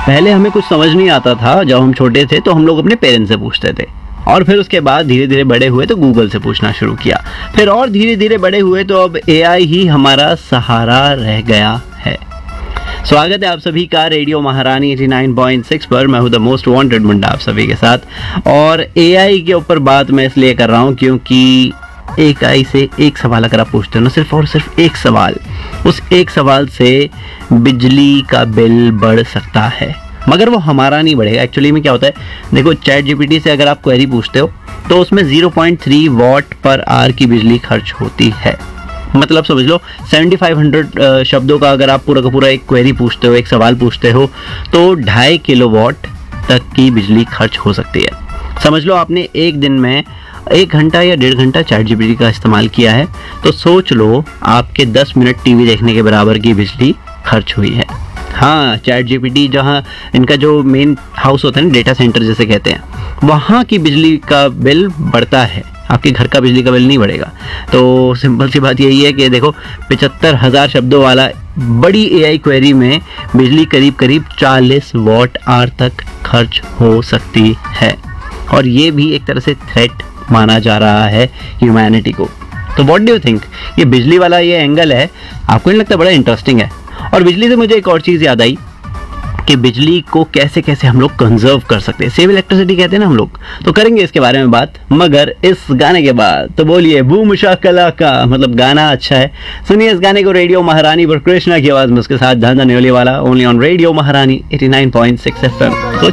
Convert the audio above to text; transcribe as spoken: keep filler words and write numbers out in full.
पहले हमें कुछ समझ नहीं आता था, जब हम छोटे थे तो हम लोग अपने पेरेंट्स से पूछते थे, और फिर उसके बाद धीरे धीरे बड़े हुए तो गूगल से पूछना शुरू किया, फिर और धीरे धीरे बड़े हुए तो अब एआई ही हमारा सहारा रह गया है। स्वागत है आप सभी का रेडियो महारानी नवासी पॉइंट सिक्स पर। मैं हूं द मोस्ट वांटेड मुंडा आप सभी के साथ, और एआई के ऊपर बात मैं इसलिए कर रहा हूं क्योंकि एक आई से एक सवाल अगर आप पूछते हो ना, सिर्फ और सिर्फ एक सवाल, उस एक सवाल से बिजली का बिल बढ़ सकता है, मगर वो हमारा नहीं बढ़ेगा। एक्चुअली में क्या होता है, देखो चैट जीपीटी से अगर आप क्वेरी पूछते हो तो उसमें zero point three what per hour की बिजली खर्च होती है। मतलब समझ लो सेवेंटी फाइव हंड्रेड शब्दों का अगर आप पूरा का पूरा एक क्वेरी पूछते हो, एक सवाल पूछते हो, तो ढाई किलोवाट तक की बिजली खर्च हो सकती है। समझ लो आपने एक दिन में एक घंटा या डेढ़ घंटा चैट जीपीटी का इस्तेमाल किया है, तो सोच लो आपके दस मिनट टीवी देखने के बराबर की बिजली खर्च हुई है। हाँ, चैट जीपीटी जहाँ इनका जो मेन हाउस होता है ना, डेटा सेंटर जैसे कहते हैं, वहाँ की बिजली का बिल बढ़ता है, आपके घर का बिजली का बिल नहीं बढ़ेगा। तो सिंपल सी बात यही है कि देखो पचहत्तर हज़ार शब्दों वाला बड़ी एआई क्वेरी में बिजली करीब करीब चालीस वॉट आवर तक खर्च हो सकती है, और ये भी एक तरह से थ्रेट माना जा रहा है ह्यूमैनिटी को। तो व्हाट डू यू थिंक, ये बिजली वाला ये एंगल है, आपको नहीं लगता बड़ा इंटरेस्टिंग है? और बिजली से मुझे एक और चीज़ याद आई कि बिजली को कैसे कैसे हम लोग कंजर्व कर सकते हैं, सेव इलेक्ट्रिसिटी कहते हैं ना हम लोग, तो करेंगे इसके बारे में बात, मगर इस गाने के बाद। तो बोलिए बूम शाकला का, मतलब गाना अच्छा है, सुनिए इस गाने को रेडियो महारानी पर, कृष्णा की आवाज में, उसके साथ धंधा नेवली वाला, ओनली ऑन रेडियो महारानी eighty nine point six F M.